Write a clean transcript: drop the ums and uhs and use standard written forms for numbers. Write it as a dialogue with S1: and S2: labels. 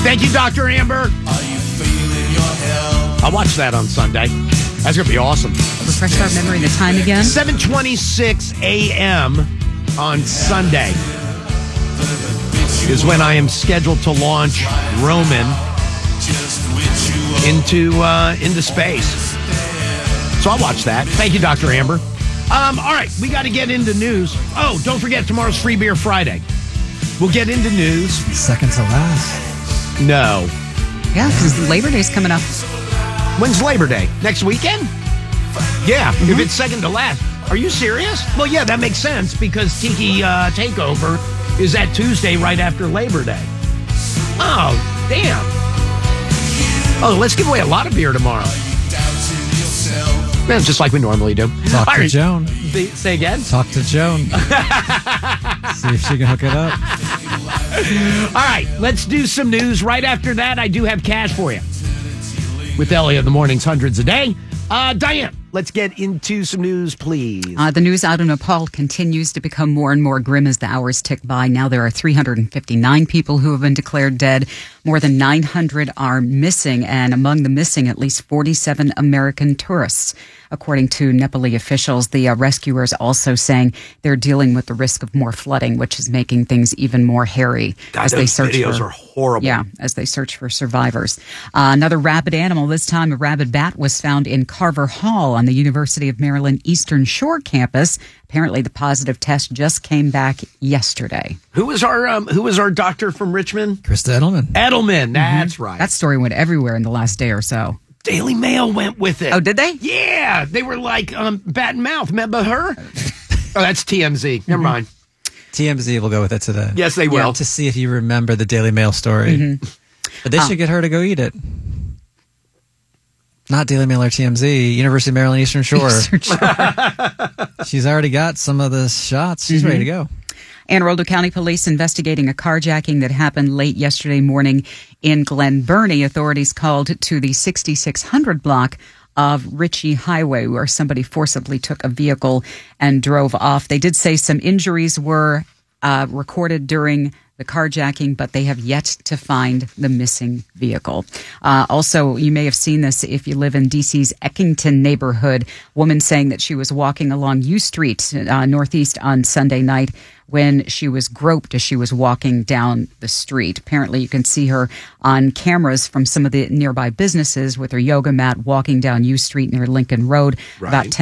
S1: Thank you, Dr. Amber. I'll watch that on Sunday. That's going to be awesome.
S2: Refresh our memory, the time again.
S1: 7:26 a.m. on Sunday is when I am scheduled to launch Roman into space. So I'll watch that. Thank you, Dr. Amber. All right, we got to get into news. Oh, don't forget, tomorrow's Free Beer Friday. We'll get into news.
S3: Second to last.
S1: No.
S2: Yeah, because Labor Day's coming up.
S1: When's Labor Day? Next weekend? Yeah, if it's second to last. Are you serious? Well, yeah, that makes sense because Tiki Takeover is that Tuesday right after Labor Day. Oh, damn. Oh, let's give away a lot of beer tomorrow. Man, just like we normally do.
S3: Talk to Joan.
S1: Say again?
S3: Talk to Joan. See if she can hook it up.
S1: All right, let's do some news. Right after that, I do have cash for you. With Ellie in the mornings, hundreds a day. Diane, let's get into some news, please.
S2: The news out of Nepal continues to become more and more grim as the hours tick by. Now there are 359 people who have been declared dead. More than 900 are missing, and among the missing, at least 47 American tourists. According to Nepali officials, the rescuers also saying they're dealing with the risk of more flooding, which is making things even more hairy.
S1: God,
S2: as they search
S1: videos are horrible.
S2: Yeah, as they search for survivors. Another rabid animal, this time a rabid bat, was found in Carver Hall on the University of Maryland Eastern Shore campus. Apparently, the positive test just came back yesterday.
S1: Who was our doctor from Richmond?
S3: Krista Edelman.
S1: Edelman, that's right.
S2: That story went everywhere in the last day or so.
S1: Daily Mail went with it.
S2: Oh, did they?
S1: Yeah, they were like bat and mouth. Remember her? Oh, that's TMZ. Never mind.
S3: TMZ will go with it today.
S1: Yes, they will.
S3: To see if you remember the Daily Mail story. But they should get her to go eat it. Not Daily Mail or TMZ, University of Maryland Eastern Shore. She's already got some of the shots. She's ready to go.
S2: Anne Arundel County Police investigating a carjacking that happened late yesterday morning in Glen Burnie. Authorities called to the 6600 block of Ritchie Highway, where somebody forcibly took a vehicle and drove off. They did say some injuries were recorded during the carjacking, but they have yet to find the missing vehicle. Also, you may have seen this if you live in D.C.'s Eckington neighborhood. Woman saying that she was walking along U Street northeast on Sunday night when she was groped as she was walking down the street. Apparently, you can see her on cameras from some of the nearby businesses with her yoga mat walking down U Street near Lincoln Road.
S1: Right.
S2: About 10